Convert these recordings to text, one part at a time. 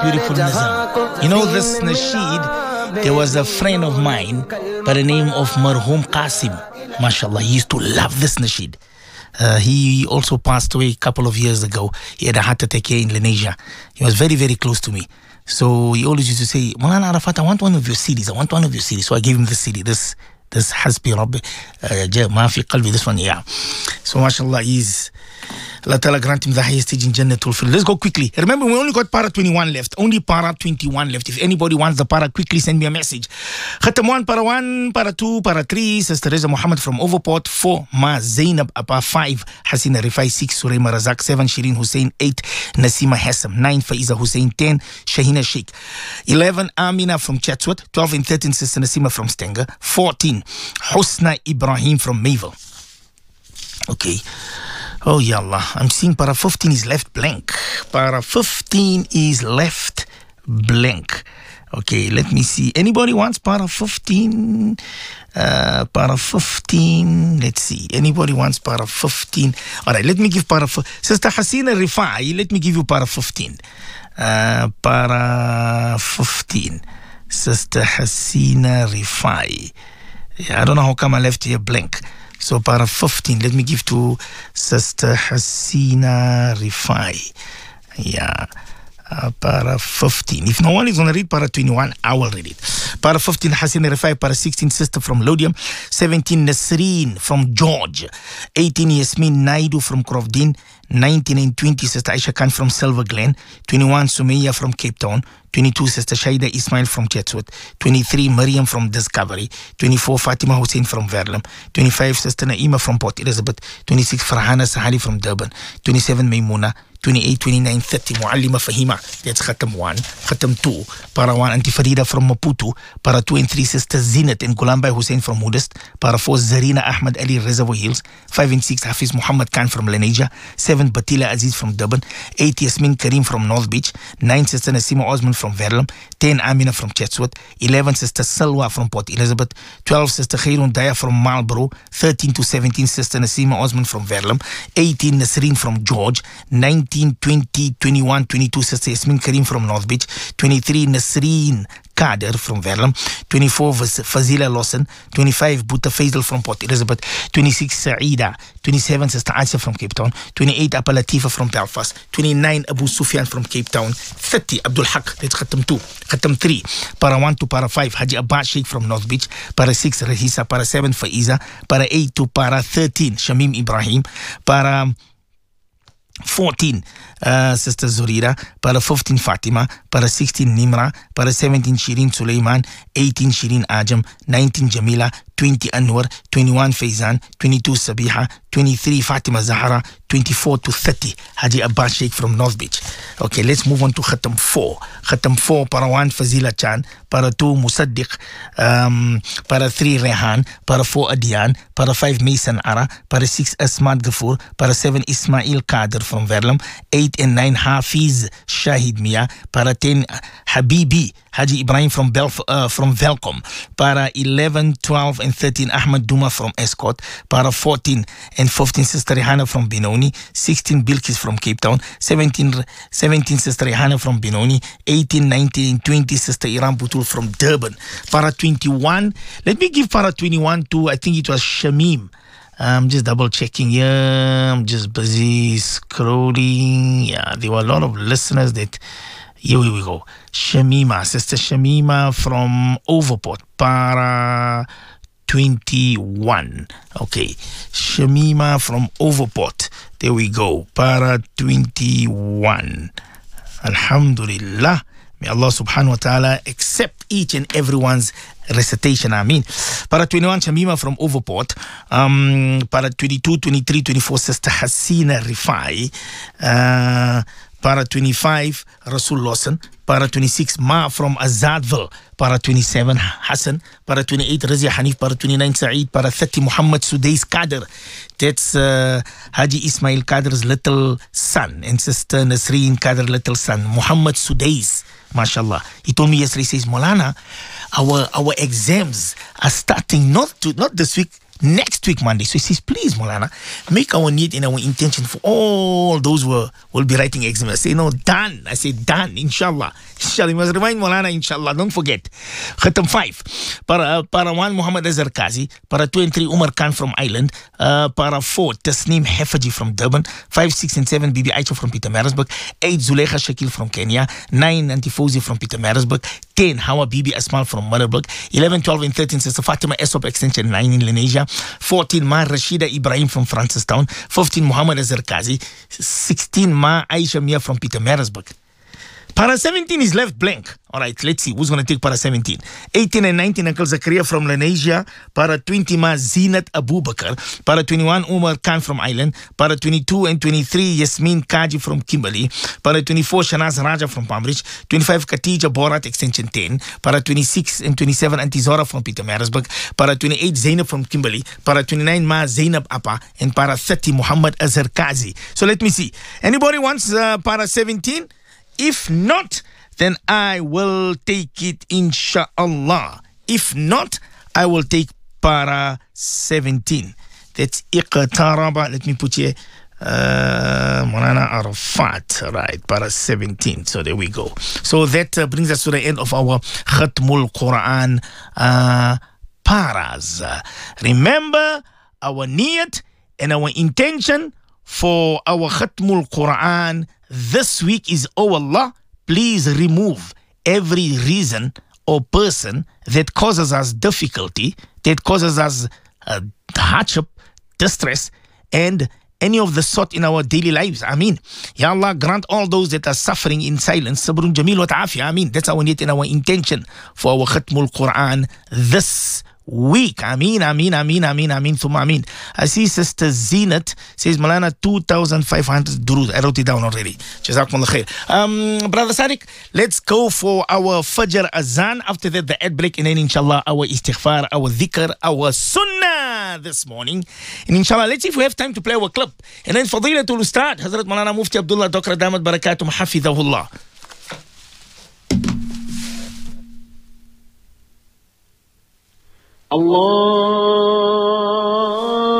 beautiful Nazam. You know this nasheed, there was a friend of mine by the name of Marhum Qasim. MashaAllah, he used to love this nasheed. He also passed away a couple of years ago. He had a heart attack here in Lenasia. He was very, very close to me. So he always used to say, Maulana Arafat, I want one of your CDs. So I gave him the CD. This Hasbi Rabbi, Ma fi qalbi, this one, yeah. So MashaAllah, Allah Ta'ala grant him the highest stage in Jannatul Firdaus. Let's go quickly. Remember, we only got para 21 left. Only para 21 left. If anybody wants the para, quickly send me a message. Khatam 1, para 1, para 2, para 3. Sister Reza Muhammad from Overport. 4, Ma Zainab Abba. 5, Hasina Rifai. 6, Surayma Razak. 7, Shireen Hussein. 8, Nasima Hassam. 9, Faiza Hussein. 10, Shahina Sheikh. 11, Amina from Chatsworth. 12 and 13, Sister Nasima from Stenger. 14, Husna Ibrahim from Mayville. Okay. Oh, Ya Allah. I'm seeing para 15 is left blank. Para 15 is left blank. Okay, let me see. Anybody wants para 15? Para 15. Let's see. Anybody wants para 15? All right, let me give para... Sister Hasina Rifai, let me give you para 15. Para 15. Sister Hasina Rifai. Yeah, I don't know how come I left here blank. So para 15, let me give to Sister Hasina Rifai. Yeah, para 15. If no one is going to read para 21, I will read it. Para 15, Hasina Rifai. Para 16, Sister from Lodium. 17, Nasreen from George. 18, Yasmin Naidu from Krovdin. 19 and 20, Sister Aisha Khan from Silver Glen. 21, Sumaya from Cape Town. 22, Sister Shaida Ismail from Chatsworth. 23, Maryam from Discovery. 24, Fatima Hussein from Verulam. 25, Sister Naima from Port Elizabeth. 26, Farhana Sahali from Durban. 27, Maimuna. 28, 29, 30, Muallima Fahima. That's Khatam 1. Khatam 2, para 1, Auntie Farida from Maputo. Para 2 and 3, Sister Zinat and Gulambai Hussein from Modest. Para 4, Zarina Ahmad Ali, Reservoir Hills. 5 and 6, Hafiz Muhammad Khan from Lenasia. 7, Batila Aziz from Durban. 8, Yasmin Karim from North Beach. 9, Sister Nasima Osman from Verulam. 10, Amina from Chatsworth. 11, Sister Salwa from Port Elizabeth. 12, Sister Khairun Daya from Marlborough. 13 to 17, Sister Nasima Osman from Verulam. 18, Nasreen from George. 19, 20, 21, 22, Sister Yasmin Karim from North Beach. 23, Nasreen Kader from Verulam. 24, Fazila Lawson. 25, Buta Faisal from Port Elizabeth. 26, Saida. 27, Sister Aisha from Cape Town. 28, Appa Latifa from Belfast. 29, Abu Sufyan from Cape Town. 30, Abdul Haq. That's Khatam 2. Khatam 3, para 1 to para 5, Haji Abbas Sheikh from North Beach. Para 6, Rahisa. Para 7, Faiza. Para 8 to para 13, Shamim Ibrahim. Para 14, Sister Zurira. Para 15, Fatima. Para 16, Nimra. Para 17, Shirin Suleiman. 18, Shirin Ajam. 19, Jamila. 20, Anwar. 21, Faizan. 22, Sabiha. 23, Fatima Zahara. 24 to 30, Haji Abbas Sheikh from North Beach. Okay, let's move on to Khatam 4. Khatam 4, para 1, Fazila Chan. Para 2, Musaddiq. Para 3, Rehan. Para 4, Adian. Para 5, Mason Ara. Para 6, Asmat Ghafoor. Para 7, Ismail Kader from Verulam. 8 and 9, Hafiz Shahid Mia. Para 10, Habibi Haji Ibrahim from Velcom. Para 11, 12 and 13, Ahmad Duma from Escort. Para 14 and 15, Sister Rehana from Benoni. 16, Bilkis from Cape Town. 17, Sister Rehana from Benoni. 18, 19, 20, Sister Iran Butul from Durban. Para 21, let me give para 21 to, I think it was Shamim. I'm just double checking here. I'm just busy scrolling. Yeah, there were a lot of listeners that... Here we go. Shamima, Sister Shamima from Overport. Para 21. Okay. Shamima from Overport. There we go. Para 21. Alhamdulillah. May Allah subhanahu wa ta'ala accept each and everyone's recitation. Ameen. Para 21, Shamima from Overport. Para 22, 23, 24, Sister Hasina Rifai. Para 25, Rasul Lawson. Para 26, Ma from Azadville. Para 27, Hassan. Para 28, Razia Hanif. Para 29, Saeed. Para 30, Muhammad Sudais Kader. That's Haji Ismail Kader's little son. And Sister Nasreen Kader little son. Muhammad Sudais. MashaAllah. He told me yesterday, he says, Maulana, our exams are starting not this week, next week Monday. So he says, please Molana, make our need and our intention for all those who will be writing exam. I say, no, done. I say, done, inshallah. Inshallah, you must remind Molana, inshallah, don't forget. Khatam 5. Para 1, Muhammad Azhar Kazi. Para 2 and 3, Umar Khan from Ireland. Para 4, Tasneem Hefaji from Durban. 5, 6 and 7, Bibi Aicha from Pietermaritzburg. 8, Zulekha Shakil from Kenya. 9, Antifozi from Pietermaritzburg. 10, Hawa Bibi Asmal from Motherburg. 11, 12 and 13, Sister Fatima Esop Extension 9 in Lenasia. 14, Ma Rashida Ibrahim from Francistown. 15, Muhammad Azhar Kazi. 16, Ma Aisha Mia from Pietermaritzburg. Para 17 is left blank. All right, let's see who's going to take para 17. 18 and 19, Uncle Zakaria from Lenasia. Para 20, Ma Zinat Abu Bakr. Para 21, Umar Khan from Ireland. Para 22 and 23, Yasmin Kaji from Kimberley. Para 24, Shanaz Raja from Palmbridge. 25, Khatija Borat Extension 10. Para 26 and 27, Antizora from Pietermaritzburg. Para 28, Zainab from Kimberley. Para 29, Ma Zainab Appa. And para 30, Muhammad Azhar Kazi. So let me see. Anybody wants para 17? If not, then I will take it, inshallah. If not, I will take para 17. That's iqtaraba. Let me put here Monana Arafat. Right, para 17. So there we go. So that brings us to the end of our Khatmul Quran paras. Remember our niyat and our intention for our Khatmul Quran this week is, oh Allah, please remove every reason or person that causes us difficulty, that causes us hardship, distress, and any of the sort in our daily lives. Ameen. Ya Allah, grant all those that are suffering in silence, sabrun jameel wa ta'afiyah. Ameen. That's our need and our intention for our Khatmul Quran this week. Ameen, ameen, ameen, ameen, ameen, thumma ameen. I see Sister Zinat says, Malana, 2,500 durud. I wrote it down already. Jazakumullah khair. Brother Sadiq, let's go for our Fajr Azan. After that, the ad break, and then inshallah, our istighfar, our dhikr, our sunnah this morning. And inshallah, let's see if we have time to play our clip. And then Fadilatul Ustad, Hazrat Malana Mufti Abdullah Dr. Damat Barakatum Hafidhahullah.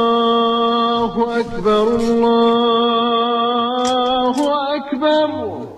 الله أكبر الله أكبر